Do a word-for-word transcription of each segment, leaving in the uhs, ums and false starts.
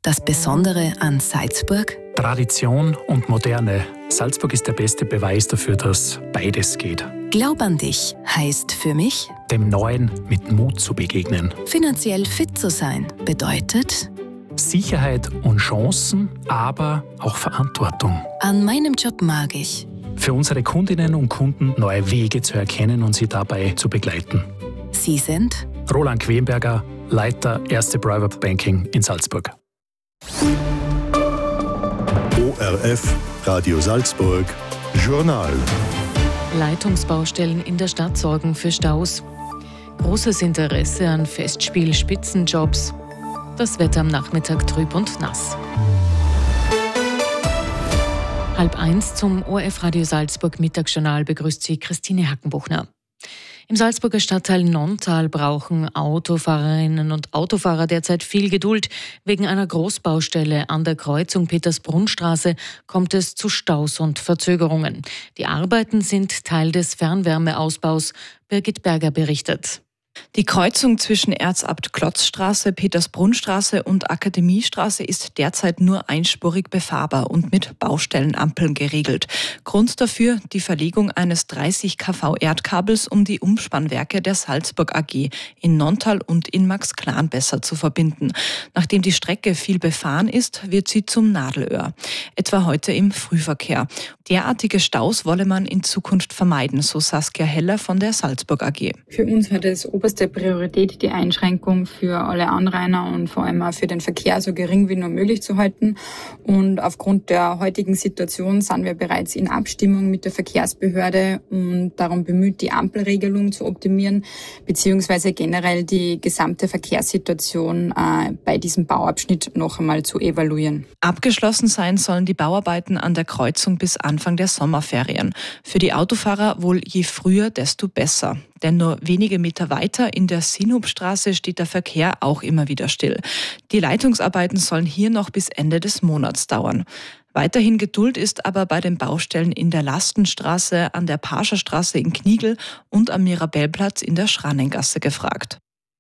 Das Besondere an Salzburg? Tradition und Moderne. Salzburg ist der beste Beweis dafür, dass beides geht. Glaub an dich heißt für mich, dem Neuen mit Mut zu begegnen. finanziell fit zu sein bedeutet Sicherheit und Chancen, aber auch Verantwortung. An meinem Job mag ich Für unsere Kundinnen und Kunden neue Wege zu erkennen und sie dabei zu begleiten. Sie sind Roland Quenberger, Leiter Erste Private Banking in Salzburg. O R F, Radio Salzburg, Journal. Leitungsbaustellen in der Stadt sorgen für Staus. Großes Interesse an Festspiel-Spitzenjobs. Das Wetter am Nachmittag trüb und nass. Halb eins zum O R F Radio Salzburg Mittagsjournal begrüßt Sie Christine Hackenbuchner. Im Salzburger Stadtteil Nonntal brauchen Autofahrerinnen und Autofahrer derzeit viel Geduld. Wegen einer Großbaustelle an der Kreuzung Petersbrunnstraße kommt es zu Staus und Verzögerungen. Die Arbeiten sind Teil des Fernwärmeausbaus. Birgit Berger berichtet. Die Kreuzung zwischen Erzabt-Klotz-Straße, Petersbrunnstraße und Akademiestraße ist derzeit nur einspurig befahrbar und mit Baustellenampeln geregelt. Grund dafür die Verlegung eines dreißig Kilovolt Erdkabels, um die Umspannwerke der Salzburg A G in Nonntal und in Maxklan besser zu verbinden. Nachdem die Strecke viel befahren ist, wird sie zum Nadelöhr. Etwa heute im Frühverkehr. Derartige Staus wolle man in Zukunft vermeiden, so Saskia Heller von der Salzburg A G. Für uns hat es oberste Priorität, die Einschränkung für alle Anrainer und vor allem auch für den Verkehr so gering wie nur möglich zu halten. Und aufgrund der heutigen Situation sind wir bereits in Abstimmung mit der Verkehrsbehörde und darum bemüht, die Ampelregelung zu optimieren, beziehungsweise generell die gesamte Verkehrssituation äh, bei diesem Bauabschnitt noch einmal zu evaluieren. Abgeschlossen sein sollen die Bauarbeiten an der Kreuzung bis Anfang der Sommerferien. Für die Autofahrer wohl je früher, desto besser. Denn nur wenige Meter weiter in der Sinhubstraße steht der Verkehr auch immer wieder still. Die Leitungsarbeiten sollen hier noch bis Ende des Monats dauern. Weiterhin Geduld ist aber bei den Baustellen in der Lastenstraße, an der Pascherstraße in Kniegl und am Mirabellplatz in der Schrannengasse gefragt.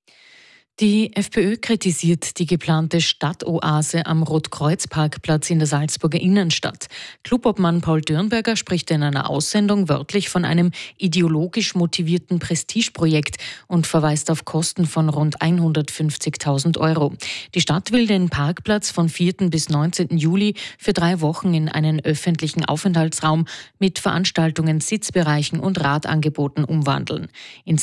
Die FPÖ kritisiert die geplante Stadtoase am Rotkreuz-Parkplatz in der Salzburger Innenstadt. Clubobmann Paul Dürnberger spricht in einer Aussendung wörtlich von einem ideologisch motivierten Prestigeprojekt und verweist auf Kosten von rund hundertfünfzigtausend Euro. Die Stadt will den Parkplatz von vierten bis neunzehnten Juli für drei Wochen in einen öffentlichen Aufenthaltsraum mit Veranstaltungen, Sitzbereichen und Radangeboten umwandeln. Insgesamt